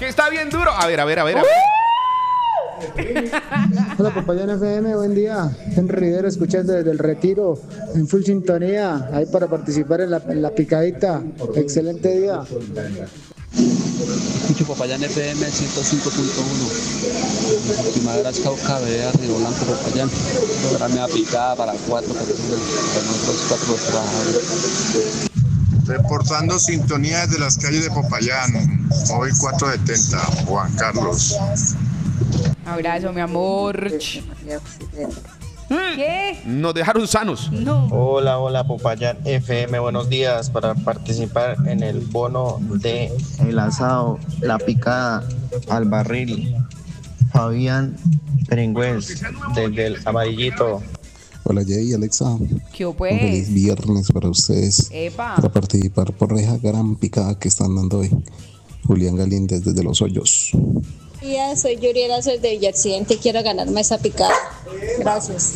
que está bien duro. A ver. Hola, Popayán FM, buen día. Henry Rivero, escuchando desde el Retiro, en full sintonía, ahí para participar en la picadita. Excelente día. Escucho Popayán FM 105.1. Primaveras Cauca, Brea, Río Blanco, Popayán. Programa a picada para 4 personas, para nosotros 4 trabajadores. Reportando sintonía desde las calles de Popayán, móvil 470, Juan Carlos. Abrazo, mi amor. ¿Qué? Nos dejaron sanos. No. Hola, Popayán FM, buenos días. Para participar en el bono de el asado, la picada al barril, Fabián Perengüez, desde el Amarillito. Hola Jay, Alexa. ¿Qué Un pues? feliz viernes para ustedes. Epa. Para participar por esa gran picada que están dando hoy. Julián Galíndez desde Los Hoyos. Hola, soy Yuriela, soy de Villarcidente y quiero ganarme esa picada. Gracias.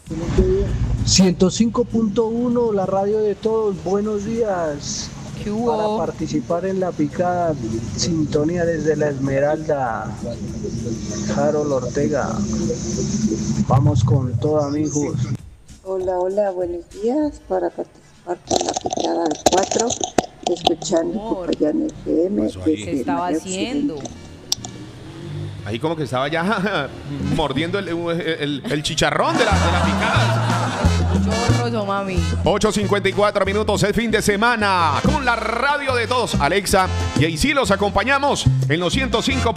105.1, la radio de todos, buenos días. ¿Qué Para hubo? participar en la picada, sintonía desde la Esmeralda, Harold Ortega. Vamos con todo, amigos. Hola, buenos días. Para participar con la picada del 4, escuchando Amor. Popayán FM. pasó ahí? ¿Qué estaba haciendo? Ahí como que estaba ya mordiendo el chicharrón de la picada. Chorroso, mami. 8:54 minutos, el fin de semana con la radio de todos. Alexa y ahí sí los acompañamos en los 105.